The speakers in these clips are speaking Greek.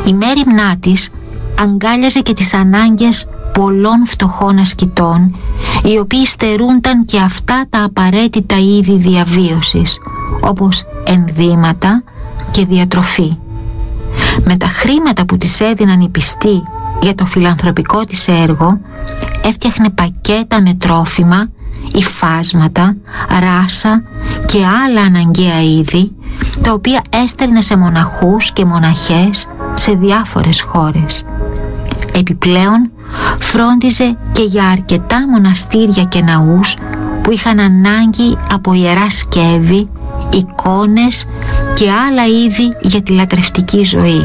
Η μέριμνά της αγκάλιαζε και τις ανάγκες πολλών φτωχών ασκητών, οι οποίοι στερούνταν και αυτά τα απαραίτητα είδη διαβίωσης, όπως ενδύματα και διατροφή. Με τα χρήματα που της έδιναν οι πιστοί για το φιλανθρωπικό της έργο, έφτιαχνε πακέτα με τρόφιμα, υφάσματα, ράσα και άλλα αναγκαία είδη, τα οποία έστελνε σε μοναχούς και μοναχές σε διάφορες χώρες. Επιπλέον φρόντιζε και για αρκετά μοναστήρια και ναούς που είχαν ανάγκη από ιερά σκεύη, εικόνες και άλλα είδη για τη λατρευτική ζωή.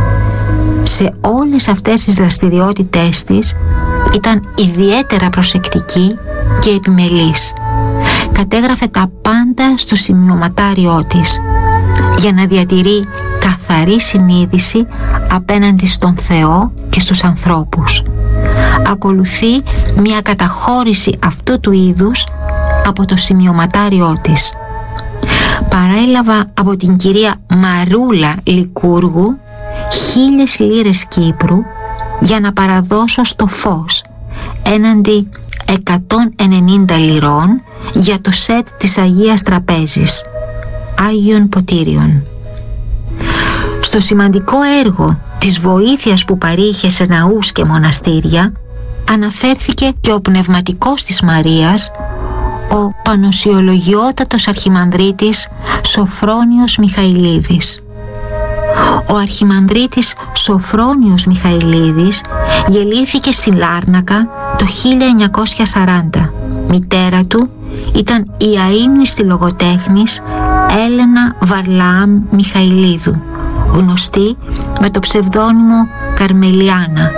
Σε όλες αυτές τις δραστηριότητές της ήταν ιδιαίτερα προσεκτική και επιμελής. Κατέγραφε τα πάντα στο σημειωματάριό της για να διατηρεί καθαρή συνείδηση απέναντι στον Θεό και στους ανθρώπους. Ακολουθεί μια καταχώρηση αυτού του είδους από το σημειωματάριό της. Παρέλαβα από την κυρία Μαρούλα Λικούργου 1.000 λίρες Κύπρου για να παραδώσω στο φως, έναντι 190 λιρών για το σετ της Αγίας Τραπέζης, Άγιον Ποτήριον. Στο σημαντικό έργο της βοήθειας που παρήχε σε ναούς και μοναστήρια αναφέρθηκε και ο πνευματικός της Μαρίας, ο πανοσιολογιότατος αρχιμανδρίτης Σοφρόνιος Μιχαηλίδης. Ο αρχιμανδρίτης Σοφρόνιος Μιχαηλίδης γεννήθηκε στη Λάρνακα το 1940. Μητέρα του ήταν η αείμνηστη λογοτέχνης Έλενα Βαρλάμ Μιχαηλίδου, γνωστή με το ψευδόνυμο Καρμελιάνα,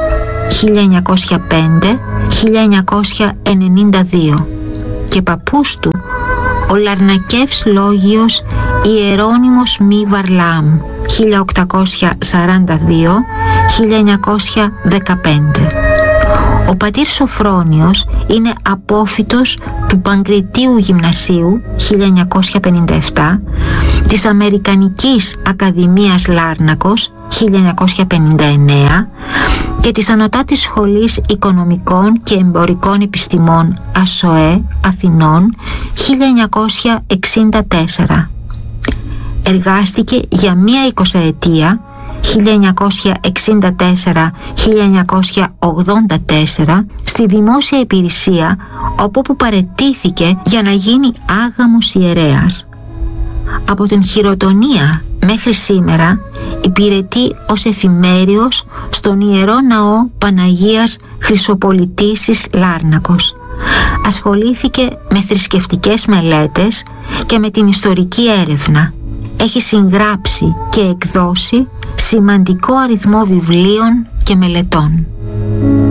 1905-1992, και παππούς του ο Λαρνακεύς Λόγιος Ιερώνυμος Μη Βαρλάμ, 1842-1915. Ο πατήρ Σοφρόνιος είναι απόφοιτος του Παγκριτίου Γυμνασίου 1957, της Αμερικανικής Ακαδημίας Λάρνακος 1959 και της Ανωτάτης Σχολής Οικονομικών και Εμπορικών Επιστημών ΑΣΟΕ Αθηνών 1964. Εργάστηκε για μία 20ετία, 1964-1984, στη δημόσια υπηρεσία, από όπου παραιτήθηκε για να γίνει άγαμος ιερέας. Από την χειροτονία μέχρι σήμερα υπηρετεί ως εφημέριος στον Ιερό Ναό Παναγίας Χρυσοπολιτήσης Λάρνακος. Ασχολήθηκε με θρησκευτικές μελέτες και με την ιστορική έρευνα. Έχει συγγράψει και εκδώσει σημαντικό αριθμό βιβλίων και μελετών.